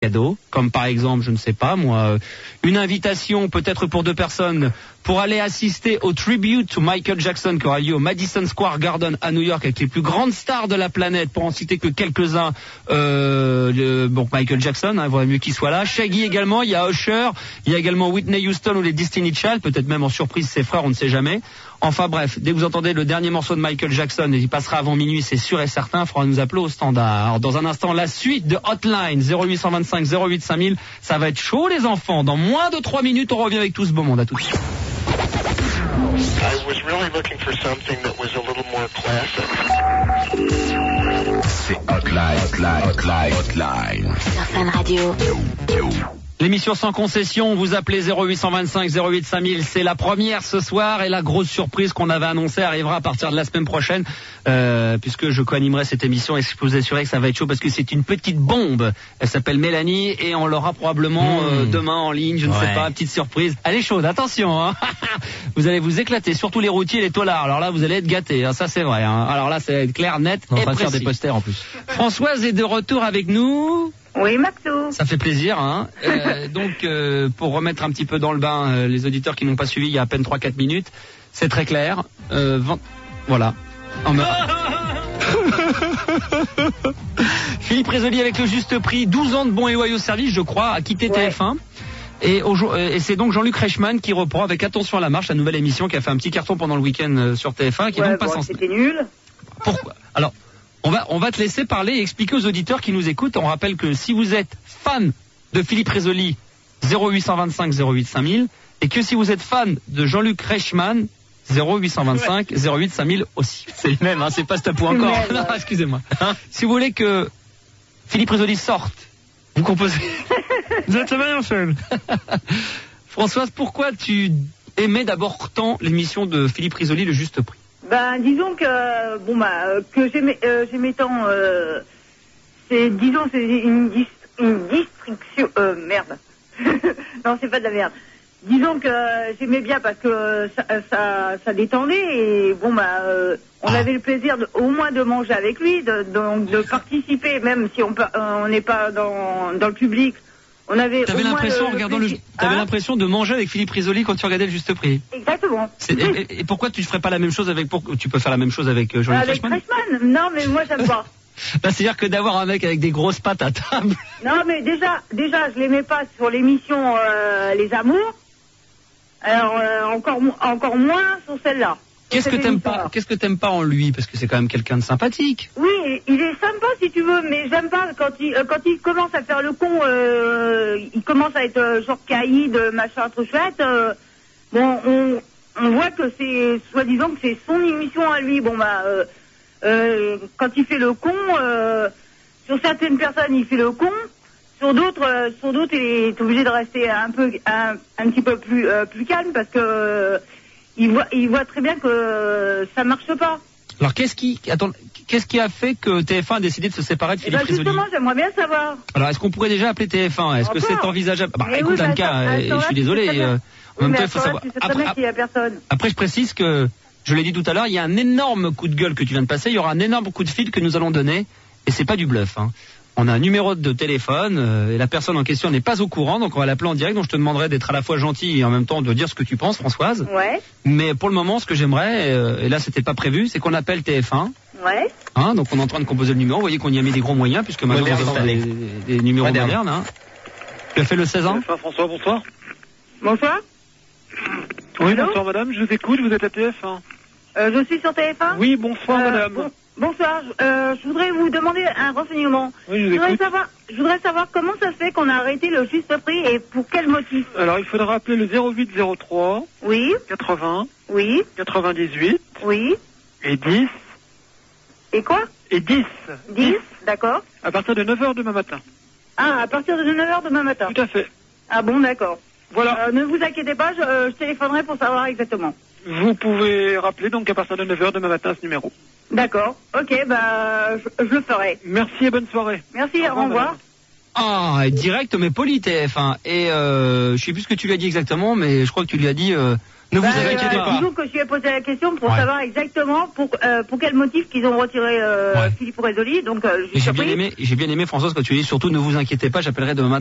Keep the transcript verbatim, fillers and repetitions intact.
cadeaux, comme par exemple, je ne sais pas moi, une invitation peut-être pour deux personnes pour aller assister au tribute to Michael Jackson qui aura lieu au Madison Square Garden à New York avec les plus grandes stars de la planète, pour en citer que quelques-uns. Euh, le, bon, Michael Jackson, hein, il vaudrait mieux qu'il soit là. Shaggy également, il y a Usher, il y a également Whitney Houston ou les Destiny Child, peut-être même en surprise ses frères, on ne sait jamais. Enfin bref, dès que vous entendez le dernier morceau de Michael Jackson, et il passera avant minuit, c'est sûr et certain, il faudra nous appeler au standard. Alors, dans un instant, la suite de Hotline zéro huit cent vingt-cinq zéro huit cinq mille, ça va être chaud les enfants. Dans moins de trois minutes, on revient avec tout ce beau monde. À tout de suite. I was really looking for something that was a little more classic. C'est Hotline, Hotline, Hotline, Hotline. Sur Fun Radio. L'émission sans concession, vous appelez zéro huit cent vingt-cinq zéro huit cinq mille, c'est la première ce soir et la grosse surprise qu'on avait annoncée arrivera à partir de la semaine prochaine, euh, puisque je co-animerai cette émission et je peux vous assurer que ça va être chaud parce que c'est une petite bombe. Elle s'appelle Mélanie et on l'aura probablement euh, demain en ligne, je ne ouais. sais pas, petite surprise. Elle est chaude, attention, hein. Vous allez vous éclater, surtout les routiers et les taulards. Alors là, vous allez être gâtés, hein, ça c'est vrai. Hein. Alors là, c'est clair, net on et va précis. faire des posters en plus. Françoise est de retour avec nous. Oui, Maxou. Ça fait plaisir, hein. Euh, donc, euh, pour remettre un petit peu dans le bain euh, les auditeurs qui n'ont pas suivi il y a à peine trois quatre minutes, c'est très clair. Euh, vent... Voilà. En me... Philippe Rézoli avec le juste prix, douze ans de bons et loyaux services, je crois, a quitté ouais. T F un. Et, au, et c'est donc Jean-Luc Reichmann qui reprend avec Attention à la marche, la nouvelle émission qui a fait un petit carton pendant le week-end sur T F un, qui ouais, est donc pas bon, sans... C'était nul. Pourquoi ? Alors, On va, on va te laisser parler et expliquer aux auditeurs qui nous écoutent. On rappelle que si vous êtes fan de Philippe Rézoli, zéro huit cent vingt-cinq zéro huit cinq mille, et que si vous êtes fan de Jean-Luc Reichmann, zéro huit cent vingt-cinq zéro huit cinq mille aussi. C'est le même, hein, c'est pas stop ou encore. Même, non, ouais. excusez-moi. Hein, si vous voulez que Philippe Rézoli sorte, vous composez. Vous êtes le meilleur seul. Françoise, pourquoi tu aimais d'abord tant l'émission de Philippe Rézoli, Le Juste Prix? Ben, disons que, bon, bah, que j'aimais, euh, j'aimais tant, euh, c'est, disons, c'est une, dis, une distraction, euh, merde. Non, c'est pas de la merde. Disons que euh, j'aimais bien parce que ça, ça, ça détendait et, bon, bah, euh, on avait le plaisir de, au moins de manger avec lui, de, de, de participer, même si on euh, on n'est pas dans, dans le public. On avait T'avais l'impression, en regardant le, t'avais hein l'impression de manger avec Philippe Rézoli quand tu regardais Le Juste Prix. Exactement. C'est, et, et pourquoi tu ne ferais pas la même chose avec, pour, tu peux faire la même chose avec euh, Jean-Luc Avec Reichmann? Reichmann? Non, mais moi, j'aime pas. Bah, c'est-à-dire que d'avoir un mec avec des grosses pattes à table. Non, mais déjà, déjà, je l'aimais pas sur l'émission euh, Les Amours. Alors, euh, encore, encore moins sur celle-là. Qu'est-ce que t'aimes pas, qu'est-ce que t'aimes pas en lui? Parce que c'est quand même quelqu'un de sympathique. Oui, il est sympa si tu veux, mais j'aime pas quand il, euh, quand il commence à faire le con, euh, il commence à être euh, genre caïd, machin, trop chouette. Euh, bon, on, on voit que c'est, soi-disant que c'est son émission à lui. Bon, bah, euh, euh, quand il fait le con, euh, sur certaines personnes, il fait le con. Sur d'autres, euh, sur d'autres, il est obligé de rester un peu, un, un petit peu plus, euh, plus calme parce que, euh, il voit, il voit très bien que ça marche pas. Alors qu'est-ce qui, attends, qu'est-ce qui a fait que T F un a décidé de se séparer de Philippe eh ben Rézoli? Justement, j'aimerais bien savoir. Alors est-ce qu'on pourrait déjà appeler T F un? Est-ce que c'est envisageable? Bah mais écoute oui, Anka, bah, je suis désolé. Euh, en oui, même temps, mais il faut toi, savoir. Tu sais très Après, bien qu'il y a personne. après, je précise que, je l'ai dit tout à l'heure, il y a un énorme coup de gueule que tu viens de passer. Il y aura un énorme coup de fil que nous allons donner, et c'est pas du bluff. Hein. On a un numéro de téléphone euh, et la personne en question n'est pas au courant, donc on va l'appeler en direct. Donc je te demanderai d'être à la fois gentil et en même temps de dire ce que tu penses, Françoise. Ouais. Mais pour le moment, ce que j'aimerais, euh, et là c'était pas prévu, c'est qu'on appelle T F un. Ouais. Hein, donc on est en train de composer le numéro. Vous voyez qu'on y a mis des gros moyens puisque maintenant Moderne, on a des, des, des numéros Moderne. modernes. Hein. Tu as fait le seize ans? François, bonsoir. Bonsoir. Oui, Allô bonsoir madame, je vous écoute, vous êtes à T F un. Euh, je suis sur T F un. Oui, bonsoir Euh, madame. bon- bonsoir. Euh, je voudrais vous demander un renseignement. Oui, je vous Je voudrais écoute. savoir, je voudrais savoir comment ça se fait qu'on a arrêté le juste prix et pour quel motif. Alors il faudra appeler le zéro huit zéro trois Oui, quatre-vingts oui, quatre-vingt-dix-huit oui. et dix Et quoi? et dix. dix, d'accord. À partir de neuf heures demain matin. Ah, à partir de neuf heures demain matin. Tout à fait. Ah bon, d'accord. Voilà. Euh, ne vous inquiétez pas, je, euh, je téléphonerai pour savoir exactement. Vous pouvez rappeler donc à partir de neuf heures demain matin ce numéro. D'accord. Ok, bah, je, je le ferai. Merci et bonne soirée. Merci, Au au revoir, revoir. madame. Ah, direct mais poli T F. Hein. Et euh, je sais plus ce que tu lui as dit exactement, mais je crois que tu lui as dit euh, ne vous bah, inquiétez euh, pas. Disons que je lui ai posé la question pour ouais. savoir exactement pour euh, pour quel motif qu'ils ont retiré euh, ouais. Philippe Rézoli. Donc euh, j'ai bien aimé, j'ai bien aimé Françoise quand tu dis surtout ne vous inquiétez pas, j'appellerai demain matin.